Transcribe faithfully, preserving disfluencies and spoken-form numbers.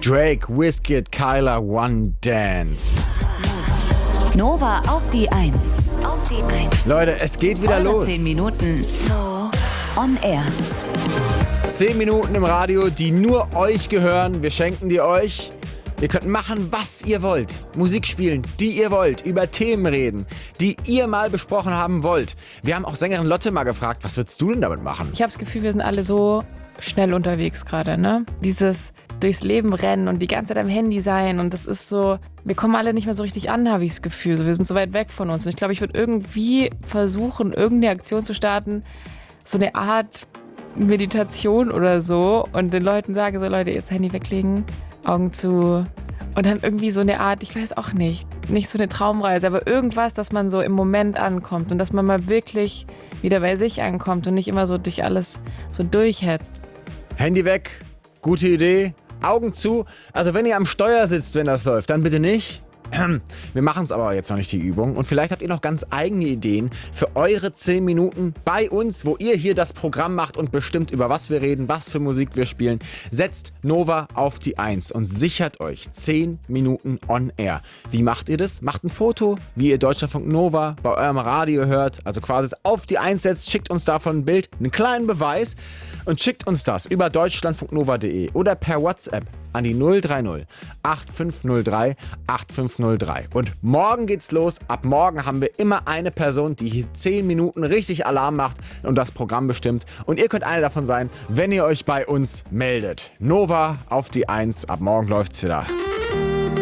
Drake, Wizkid, Kyla, One Dance. Nova auf die Eins. Auf die Eins. Leute, es geht wieder Eure los. zehn Minuten on air. Zehn Minuten im Radio, die nur euch gehören. Wir schenken die euch. Ihr könnt machen, was ihr wollt. Musik spielen, die ihr wollt. Über Themen reden, die ihr mal besprochen haben wollt. Wir haben auch Sängerin Lotte mal gefragt, was würdest du denn damit machen? Ich habe das Gefühl, wir sind alle so schnell unterwegs gerade, ne? Dieses durchs Leben rennen und die ganze Zeit am Handy sein und das ist so, wir kommen alle nicht mehr so richtig an, habe ich das Gefühl. So, wir sind so weit weg von uns und ich glaube, ich würde irgendwie versuchen, irgendeine Aktion zu starten, so eine Art Meditation oder so und den Leuten sagen so, Leute, jetzt Handy weglegen, Augen zu und dann irgendwie so eine Art, ich weiß auch nicht, nicht so eine Traumreise, aber irgendwas, dass man so im Moment ankommt und dass man mal wirklich wieder bei sich ankommt und nicht immer so durch alles so durchhetzt. Handy weg, gute Idee, Augen zu. Also wenn ihr am Steuer sitzt, wenn das läuft, dann bitte nicht. Wir machen es aber jetzt noch nicht, die Übung. Und vielleicht habt ihr noch ganz eigene Ideen für eure zehn Minuten bei uns, wo ihr hier das Programm macht und bestimmt, über was wir reden, was für Musik wir spielen. Setzt Nova auf die Eins und sichert euch zehn Minuten on air. Wie macht ihr das? Macht ein Foto, wie ihr Deutschlandfunk Nova bei eurem Radio hört. Also quasi auf die Eins setzt, schickt uns davon ein Bild, einen kleinen Beweis und schickt uns das über deutschlandfunknova punkt de oder per WhatsApp an die null drei null acht fünf null drei acht fünf null drei. Und morgen geht's los. Ab morgen haben wir immer eine Person, die hier zehn Minuten richtig Alarm macht und das Programm bestimmt. Und ihr könnt eine davon sein, wenn ihr euch bei uns meldet. Nova auf die Eins. Ab morgen läuft's wieder.